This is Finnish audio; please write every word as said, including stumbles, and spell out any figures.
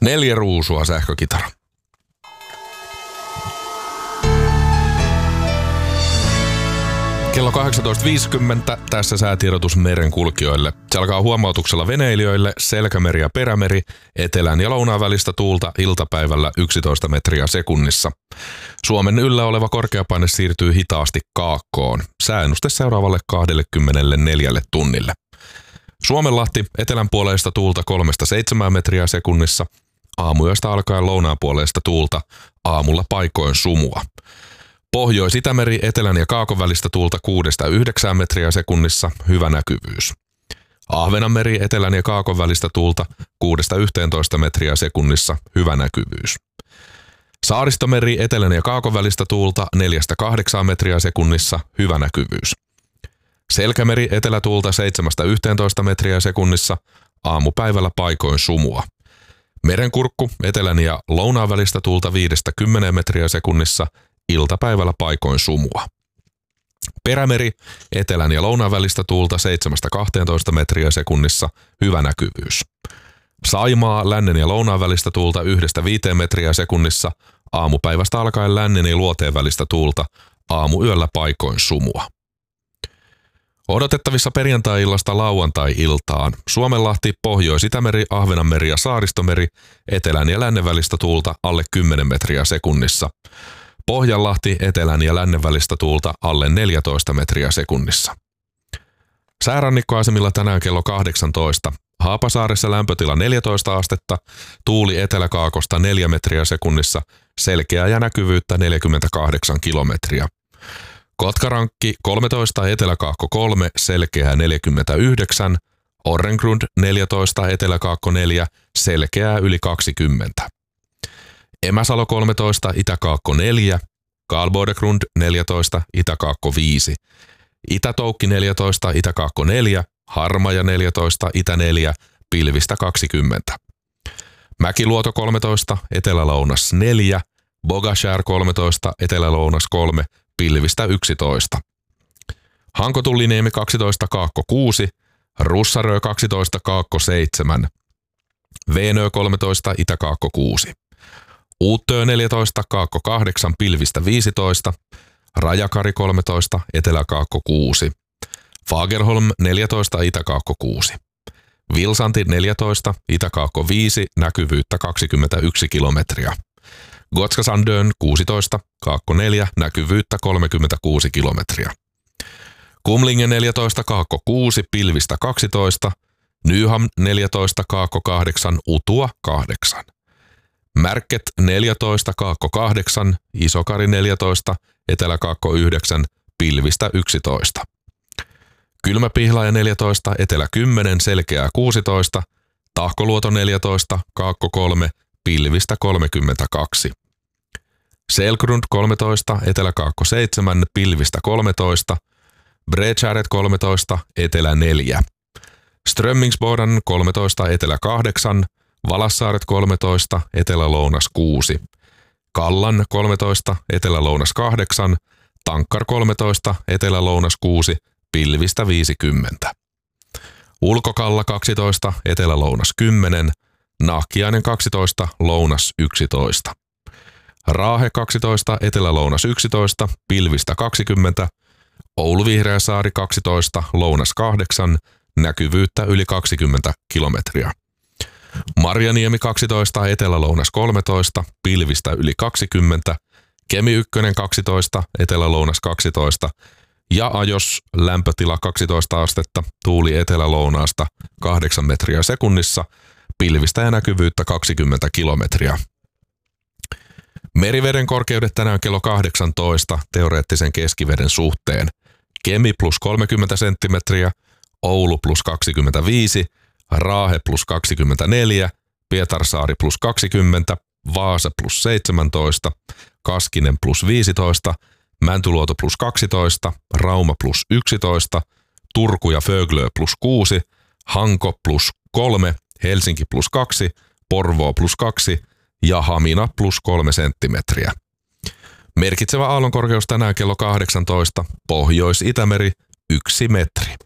Neljä ruusua sähkökitara. Kello kahdeksantoista viisikymmentä, tässä säätiedotus merenkulkijoille. Se alkaa huomautuksella veneilijöille, selkämeri ja perämeri, etelän ja lounaan välistä tuulta iltapäivällä yksitoista metriä sekunnissa. Suomen yllä oleva korkeapaine siirtyy hitaasti kaakkoon. Sääennuste seuraavalle kaksikymmentäneljä tunnille. Suomenlahti, etelän puoleista tuulta kolmesta seitsemään metriä sekunnissa. Aamuyöstä alkaen lounaan puoleista tuulta, aamulla paikoin sumua. Pohjois-Itämeri, etelän ja kaakon välistä tuulta kuudesta yhdeksään metriä sekunnissa, hyvä näkyvyys. Ahvenanmeri, etelän ja kaakon välistä tuulta kuudesta yhteentoista metriä sekunnissa, hyvä näkyvyys. Saaristomeri, etelän ja kaakon välistä tuulta neljästä kahdeksaan metriä sekunnissa, hyvä näkyvyys. Selkämeri, etelätuulta seitsemästä yhteentoista metriä sekunnissa, aamupäivällä paikoin sumua. Merenkurkku, etelän ja lounaan välistä tuulta viidestä kymmeneen metriä sekunnissa, iltapäivällä paikoin sumua. Perämeri, etelän ja lounaan välistä tuulta seitsemästä kahteentoista metriä sekunnissa, hyvä näkyvyys. Saimaa, lännen ja lounaan välistä tuulta yhdestä viiteen metriä sekunnissa, aamupäivästä alkaen lännen ja luoteen välistä tuulta, aamuyöllä paikoin sumua. Odotettavissa perjantai-illasta lauantai-iltaan. Suomenlahti, Pohjois-Itämeri, Ahvenanmeri ja Saaristomeri, etelän ja lännen välistä tuulta alle kymmenen metriä sekunnissa. Pohjanlahti, etelän ja lännen välistä tuulta alle neljätoista metriä sekunnissa. Säärannikkoasemilla tänään kello kahdeksantoista. Haapasaaressa lämpötila neljätoista astetta, tuuli eteläkaakosta neljä metriä sekunnissa, selkeää ja näkyvyyttä neljäkymmentäkahdeksan kilometriä. Kotkarankki kolmetoista, eteläkaakko kolme, selkeää neljäkymmentäyhdeksän, Orrengrund neljätoista, eteläkaakko neljä, selkeää yli kaksikymmentä. Emäsalo kolmetoista, itäkaakko neljä, Karlbodegrund neljätoista, itäkaakko viisi, Itätoukki neljätoista, itäkaakko neljä, Harmaja neljätoista, itä neljä, pilvistä kaksikymmentä. Mäkiluoto kolmetoista, etelälounas neljä, Bogashär kolmetoista, etelälounas kolme, pilvistä yksitoista. Hankotulliniemi kaksitoista, kaakko kuusi, Russarö kaksitoista, kaakko seitsemän, Veenö kolmetoista, itäkaakko kuusi. Uuttöö neljätoista, kaakko kahdeksan, pilvistä viisitoista, Rajakari kolmetoista, eteläkaakko kuusi, Fagerholm neljätoista, itäkaakko kuusi, Vilsanti neljätoista, itäkaakko viisi, näkyvyyttä kaksikymmentäyksi kilometriä, Gotskasandön kuusitoista, kaakko neljä, näkyvyyttä kolmekymmentäkuusi kilometriä, Kumlingen neljätoista, kaakko kuusi, pilvistä kaksitoista, Nyham neljätoista, kaakko kahdeksan, Utua kahdeksan. Märket neljätoista, kaakko kahdeksan, Isokari neljätoista, eteläkaakko yhdeksän, pilvistä yksitoista. Kylmäpihlaja neljätoista, etelä kymmenen, selkeää kuusitoista, Tahkoluoto neljätoista, kaakko kolme, pilvistä kolmekymmentäkaksi. Selgrund kolmetoista, eteläkaakko seitsemän, pilvistä kolmetoista, Bredskäret kolmetoista, etelä neljä. Strömmingsboden kolmetoista, etelä kahdeksan, Valassaaret kolmetoista, etelä-lounas kuusi, Kallan kolmetoista, etelä-lounas kahdeksan, Tankkar kolmetoista, etelä-lounas kuusi, pilvistä viisikymmentä. Ulkokalla kaksitoista, etelä-lounas kymmenen, Nahkiainen kaksitoista, lounas yksitoista. Raahe kaksitoista, etelä-lounas yksitoista, pilvistä kaksikymmentä, Oulu-Vihreäsaari kaksitoista, lounas kahdeksan, näkyvyyttä yli kaksikymmentä kilometriä. Marjaniemi kaksitoista, etelä-lounas kolmetoista, pilvistä yli kaksikymmentä, Kemi yksi kaksitoista, etelä-lounas kaksitoista ja Ajos lämpötila kaksitoista astetta, tuuli etelä-lounaasta kahdeksan metriä sekunnissa, pilvistä ja näkyvyyttä kaksikymmentä kilometriä. Meriveden korkeudet tänään kello kahdeksantoista teoreettisen keskiveden suhteen. Kemi plus kolmekymmentä senttimetriä, Oulu plus kaksikymmentäviisi, Raahe plus kaksikymmentäneljä, Pietarsaari plus kaksikymmentä, Vaasa plus seitsemäntoista, Kaskinen plus viisitoista, Mäntyluoto plus kaksitoista, Rauma plus yksitoista, Turku ja Föglö plus kuusi, Hanko plus kolme, Helsinki plus kaksi, Porvoo plus kaksi ja Hamina plus kolme senttimetriä. Merkitsevä aallonkorkeus tänään kello kahdeksantoista, Pohjois-Itämeri yksi metri.